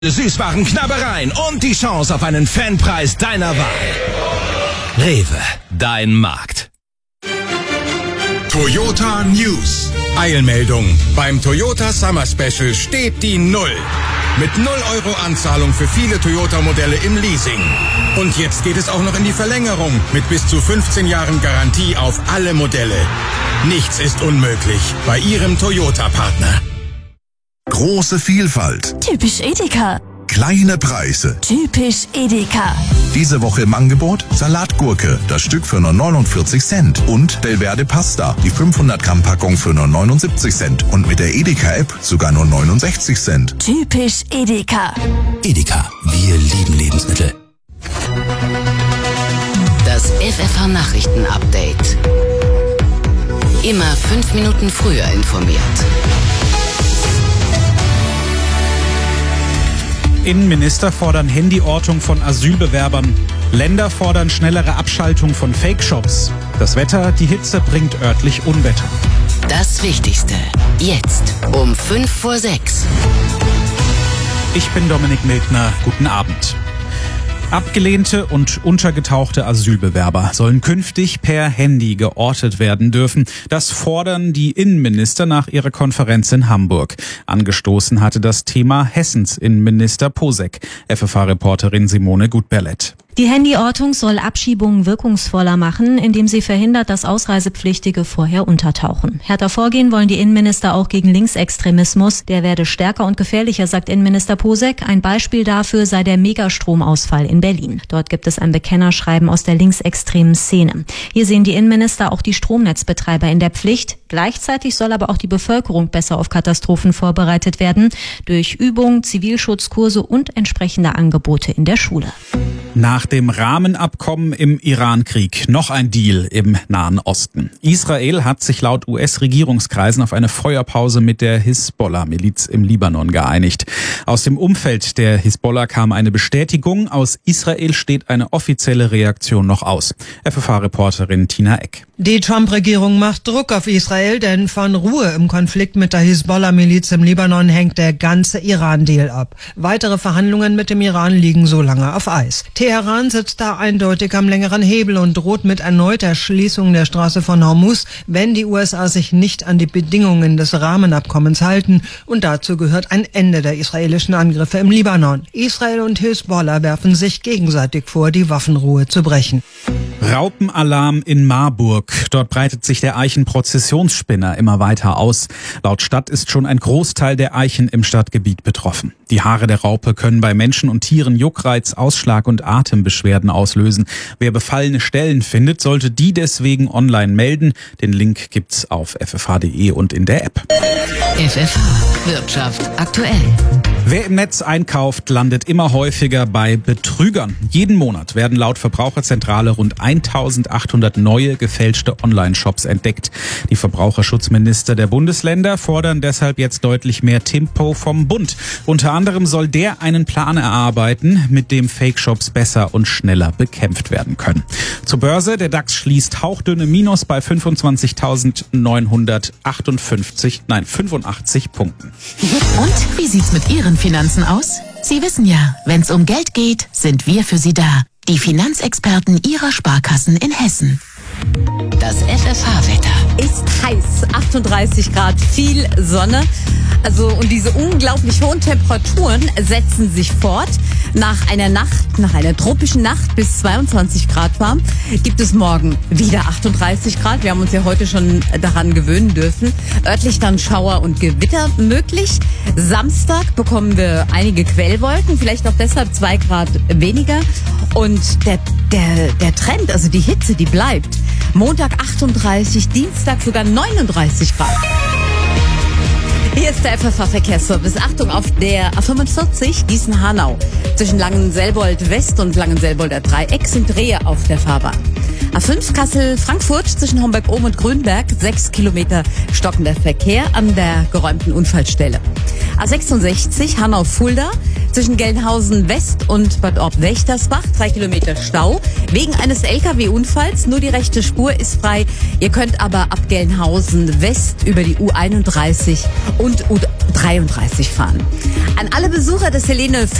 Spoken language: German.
Süßwaren, Knabbereien und die Chance auf einen Fanpreis deiner Wahl. Rewe, dein Markt. Toyota News. Eilmeldung. Beim Toyota Summer Special steht die 0. Mit 0 Euro Anzahlung für viele Toyota-Modelle im Leasing. Und jetzt geht es auch noch in die Verlängerung mit bis zu 15 Jahren Garantie auf alle Modelle. Nichts ist unmöglich bei Ihrem Toyota-Partner. Große Vielfalt. Typisch Edeka. Kleine Preise. Typisch Edeka. Diese Woche im Angebot Salatgurke, das Stück für nur 49 Cent. Und Belverde Pasta, die 500 Gramm Packung für nur 79 Cent. Und mit der Edeka-App sogar nur 69 Cent. Typisch Edeka. Edeka, wir lieben Lebensmittel. Das FFH-Nachrichten-Update. Immer 5 Minuten früher informiert. Innenminister fordern Handyortung von Asylbewerbern. Länder fordern schnellere Abschaltung von Fake-Shops. Das Wetter, die Hitze bringt örtlich Unwetter. Das Wichtigste. Jetzt um 5:06. Ich bin Dominik Milkner. Guten Abend. Abgelehnte und untergetauchte Asylbewerber sollen künftig per Handy geortet werden dürfen. Das fordern die Innenminister nach ihrer Konferenz in Hamburg. Angestoßen hatte das Thema Hessens Innenminister Posek. FFH-Reporterin Simone Gutberlet. Die Handyortung soll Abschiebungen wirkungsvoller machen, indem sie verhindert, dass Ausreisepflichtige vorher untertauchen. Härter vorgehen wollen die Innenminister auch gegen Linksextremismus. Der werde stärker und gefährlicher, sagt Innenminister Posek. Ein Beispiel dafür sei der Megastromausfall in Berlin. Dort gibt es ein Bekennerschreiben aus der linksextremen Szene. Hier sehen die Innenminister auch die Stromnetzbetreiber in der Pflicht. Gleichzeitig soll aber auch die Bevölkerung besser auf Katastrophen vorbereitet werden. Durch Übungen, Zivilschutzkurse und entsprechende Angebote in der Schule. Nach dem Rahmenabkommen im Iran-Krieg noch ein Deal im Nahen Osten. Israel hat sich laut US-Regierungskreisen auf eine Feuerpause mit der Hisbollah-Miliz im Libanon geeinigt. Aus dem Umfeld der Hisbollah kam eine Bestätigung. Aus Israel steht eine offizielle Reaktion noch aus. FFH-Reporterin Tina Eck. Die Trump-Regierung macht Druck auf Israel, denn von Ruhe im Konflikt mit der Hisbollah-Miliz im Libanon hängt der ganze Iran-Deal ab. Weitere Verhandlungen mit dem Iran liegen so lange auf Eis. Teheran sitzt da eindeutig am längeren Hebel und droht mit erneuter Schließung der Straße von Hormuz, wenn die USA sich nicht an die Bedingungen des Rahmenabkommens halten. Und dazu gehört ein Ende der israelischen Angriffe im Libanon. Israel und Hisbollah werfen sich gegenseitig vor, die Waffenruhe zu brechen. Raupenalarm in Marburg. Dort breitet sich der Eichenprozessionsspinner immer weiter aus. Laut Stadt ist schon ein Großteil der Eichen im Stadtgebiet betroffen. Die Haare der Raupe können bei Menschen und Tieren Juckreiz, Ausschlag und Atembeschwerden auslösen. Wer befallene Stellen findet, sollte die deswegen online melden. Den Link gibt's auf ffh.de und in der App. FFH Wirtschaft aktuell. Wer im Netz einkauft, landet immer häufiger bei Betrügern. Jeden Monat werden laut Verbraucherzentrale rund 1800 neue gefälschte Online-Shops entdeckt. Die Verbraucherschutzminister der Bundesländer fordern deshalb jetzt deutlich mehr Tempo vom Bund. Unter anderem soll der einen Plan erarbeiten, mit dem Fake-Shops besser und schneller bekämpft werden können. Zur Börse, der DAX schließt hauchdünne Minus bei 85 Punkten. Und wie sieht's mit Ihren Finanzen aus? Sie wissen ja, wenn's um Geld geht, sind wir für Sie da. Die Finanzexperten Ihrer Sparkassen in Hessen. Das FFH-Wetter. Ist heiß, 38 Grad, viel Sonne. Und diese unglaublich hohen Temperaturen setzen sich fort. Nach einer tropischen Nacht bis 22 Grad warm, gibt es morgen wieder 38 Grad. Wir haben uns ja heute schon daran gewöhnen dürfen. Örtlich dann Schauer und Gewitter möglich. Samstag bekommen wir einige Quellwolken, vielleicht auch deshalb 2 Grad weniger. Und der Trend, also die Hitze, die bleibt. Montag 38, Dienstag sogar 39 Grad. Hier ist der FFH-Verkehrsservice. Achtung, auf der A45 Gießen-Hanau. Zwischen Langenselbold West und Langenselbolder Dreieck sind Rehe auf der Fahrbahn. A5 Kassel-Frankfurt zwischen Homberg-Ohm und Grünberg. 6 Kilometer stockender Verkehr an der geräumten Unfallstelle. A66 Hanau-Fulda zwischen Gelnhausen West und Bad Orb-Wächtersbach. 3 Kilometer Stau wegen eines LKW-Unfalls. Nur die rechte Spur ist frei. Ihr könnt aber ab Gelnhausen West über die U31 und 33 fahren. An alle Besucher des Helene